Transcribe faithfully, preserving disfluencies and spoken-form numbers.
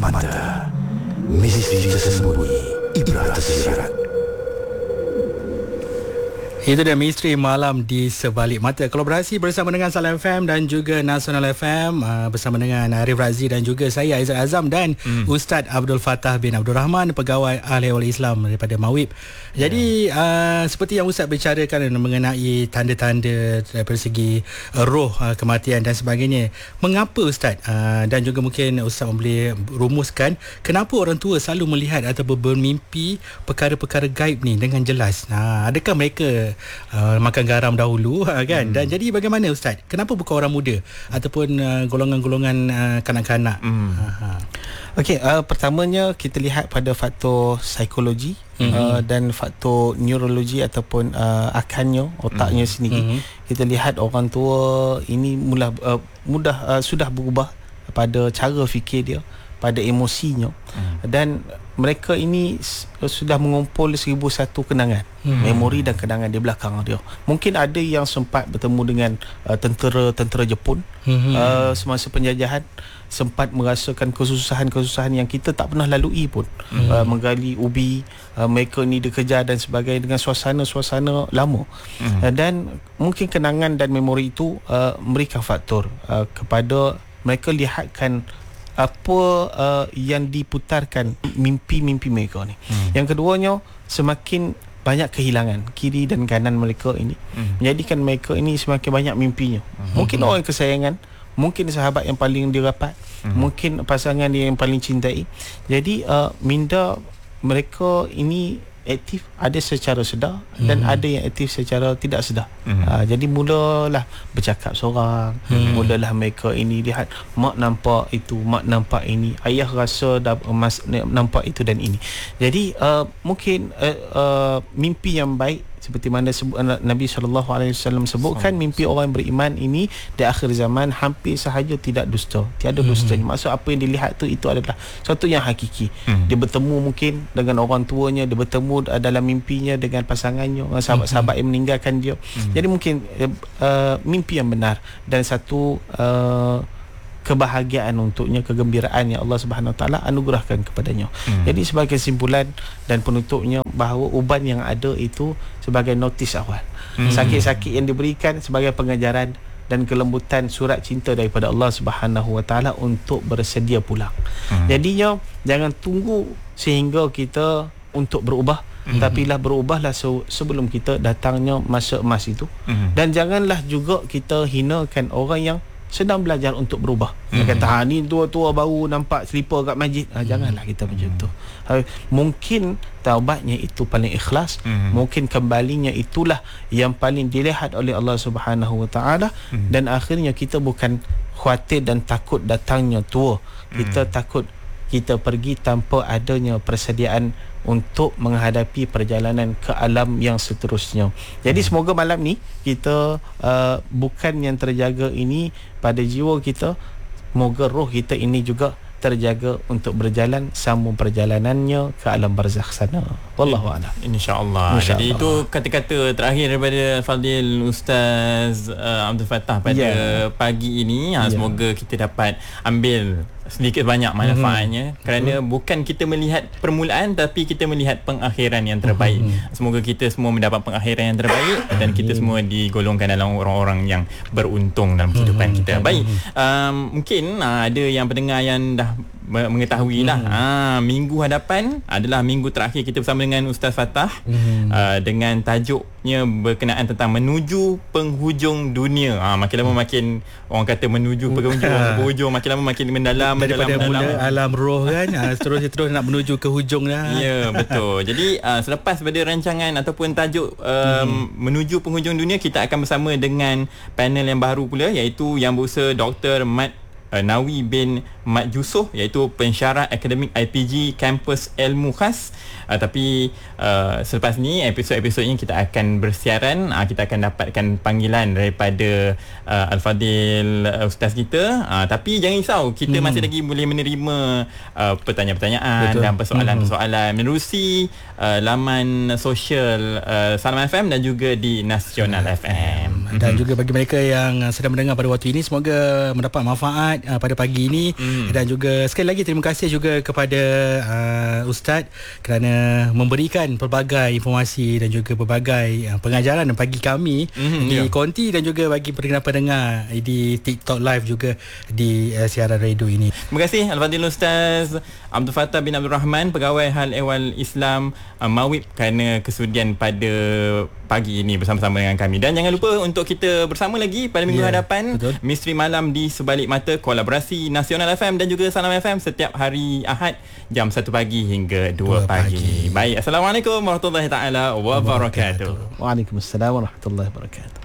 mata, misteri tersembunyi, ibrah tersirat. Itu dia misteri malam di sebalik mata. Kolaborasi bersama dengan Salam F M dan juga Nasional F M, uh, bersama dengan Arif Razi dan juga saya Aizat Azam dan hmm. Ustaz Abdul Fattah bin Abdul Rahman, pegawai Ahli Wal Islam daripada Mawib. Jadi uh, seperti yang Ustaz bicarakan mengenai tanda-tanda daripada segi uh, roh, uh, kematian dan sebagainya. Mengapa Ustaz, uh, dan juga mungkin Ustaz boleh rumuskan kenapa orang tua selalu melihat atau bermimpi perkara-perkara gaib ni dengan jelas? Nah, adakah mereka Uh, makan garam dahulu, uh, kan? Hmm. Dan jadi bagaimana Ustaz? Kenapa bukan orang muda ataupun uh, golongan-golongan uh, kanak-kanak? Hmm. Uh-huh. Okey, uh, pertamanya kita lihat pada faktor psikologi hmm. uh, dan faktor neurologi ataupun uh, akannya, otaknya hmm. sendiri. Hmm. Kita lihat orang tua ini mula uh, mudah uh, sudah berubah pada cara fikir dia, pada emosinya, hmm. dan mereka ini sudah mengumpul seribu satu kenangan, hmm. memori dan kenangan di belakang dia. Mungkin ada yang sempat bertemu dengan uh, tentera-tentera Jepun hmm. uh, semasa penjajahan, sempat merasakan kesusahan-kesusahan yang kita tak pernah lalui pun, hmm. uh, menggali ubi, uh, mereka ni dikejar dan sebagainya dengan suasana-suasana lama. hmm. uh, dan mungkin kenangan dan memori itu uh, memberikan faktor uh, kepada mereka lihatkan apa uh, yang diputarkan mimpi-mimpi mereka ni. Hmm. Yang keduanya, semakin banyak kehilangan kiri dan kanan mereka ini, hmm. menjadikan mereka ini semakin banyak mimpinya. Hmm. Mungkin orang kesayangan, mungkin sahabat yang paling dirapat, hmm. mungkin pasangan dia yang paling cintai. Jadi uh, minda mereka ini aktif, ada secara sedar hmm. dan ada yang aktif secara tidak sedar. hmm. uh, Jadi mulalah bercakap seorang, hmm. mulalah mereka ini lihat mak nampak itu, mak nampak ini, ayah rasa dah, mas, nampak itu dan ini. Jadi uh, mungkin uh, uh, mimpi yang baik seperti mana sebut, Nabi sallallahu alaihi wasallam sebutkan, mimpi orang yang beriman ini di akhir zaman hampir sahaja tidak dusta, tiada dusta. hmm. Maksud apa yang dilihat tu, itu adalah sesuatu yang hakiki. hmm. Dia bertemu mungkin dengan orang tuanya, dia bertemu dalam mimpinya dengan pasangannya, sahabat-sahabat yang meninggalkan dia. hmm. Jadi mungkin uh, mimpi yang benar dan satu uh, kebahagiaan untuknya, kegembiraan yang Allah Subhanahu Wa Taala anugerahkan kepadanya. Hmm. Jadi sebagai kesimpulan dan penutupnya, bahawa uban yang ada itu sebagai notis awal. Hmm. Sakit-sakit yang diberikan sebagai pengajaran dan kelembutan surat cinta daripada Allah Subhanahu Wa Taala untuk bersedia pulang. Hmm. Jadinya jangan tunggu sehingga kita untuk berubah, mm-hmm. tapi lah berubahlah se- sebelum kita datangnya masa emas itu. Mm-hmm. Dan janganlah juga kita hinakan orang yang sedang belajar untuk berubah. Mm-hmm. Kata, ha, ni tua-tua baru nampak selipar kat masjid. Ha, janganlah kita macam mm-hmm. tu. Ha, mungkin taubatnya itu paling ikhlas. Mm-hmm. Mungkin kembalinya itulah yang paling dilihat oleh Allah Subhanahu Wa Taala. Mm-hmm. Dan akhirnya kita bukan khawatir dan takut datangnya tua. Kita mm-hmm. takut kita pergi tanpa adanya persediaan untuk menghadapi perjalanan ke alam yang seterusnya. Jadi hmm. semoga malam ni kita uh, bukan yang terjaga ini pada jiwa kita, semoga roh kita ini juga terjaga untuk berjalan sambung perjalanannya ke alam barzakh sana. Wallahu a'lam. Insya-Allah. Insya Jadi itu kata-kata terakhir daripada Fadil Ustaz uh, Abdul Fattah pada yeah. pagi ini. Ha, yeah. Semoga kita dapat ambil sedikit banyak manfaatnya, mm-hmm. kerana mm-hmm. bukan kita melihat permulaan, tapi kita melihat pengakhiran yang terbaik. Mm-hmm. Semoga kita semua mendapat pengakhiran yang terbaik dan kita semua digolongkan dalam orang-orang yang beruntung dalam kehidupan mm-hmm. kita. Baik, um, mungkin uh, ada yang pendengar yang dah mengetahui lah, mm-hmm. ha, minggu hadapan adalah minggu terakhir kita bersama dengan Ustaz Fattah, mm-hmm. uh, dengan tajuknya berkenaan tentang menuju penghujung dunia. Ha, makin lama makin, orang kata menuju penghujung, penghujung makin lama makin mendalam, daripada mendalam, mula mendalam. alam roh kan, terus-terus nak menuju ke hujung dah. Ya, betul. Jadi uh, selepas pada rancangan ataupun tajuk um, mm-hmm. menuju penghujung dunia, kita akan bersama dengan panel yang baru pula, iaitu yang berusaha Doktor Mat Uh, Nawi bin Mat Jusoh, iaitu pensyarah akademik I P G Kampus Ilmu Khas. Uh, tapi uh, selepas ni, episod-episod ini kita akan bersiaran, uh, kita akan dapatkan panggilan daripada uh, Al-Fadil uh, Ustaz kita. Uh, tapi jangan risau, kita hmm. masih lagi boleh menerima uh, pertanyaan-pertanyaan. Betul. Dan persoalan-persoalan hmm. menerusi uh, laman sosial uh, Salam F M dan juga di Nasional F M. Dan hmm. juga bagi mereka yang sedang mendengar pada waktu ini, semoga mendapat manfaat uh, pada pagi ini. Hmm. hmm. dan juga sekali lagi terima kasih juga kepada uh, Ustaz kerana memberikan pelbagai informasi dan juga pelbagai uh, pengajaran bagi kami hmm, di yeah. Konti dan juga bagi pendengar-pendengar di TikTok live juga di uh, siaran radio ini. Terima kasih Al-Fadhil Ustaz Abdul Fattah bin Abdul Rahman, Pegawai Hal Ehwal Islam uh, Mawib, kerana kesudian pada pagi ini bersama-sama dengan kami. Dan jangan lupa untuk kita bersama lagi pada minggu yeah, hadapan, betul. Misteri Malam di Sebalik Mata, kolaborasi Nasional F M dan juga Salam F M setiap hari Ahad jam satu pagi hingga dua pagi. Baik, Assalamualaikum warahmatullahi taala wabarakatuh. Waalaikumsalam warahmatullahi wabarakatuh.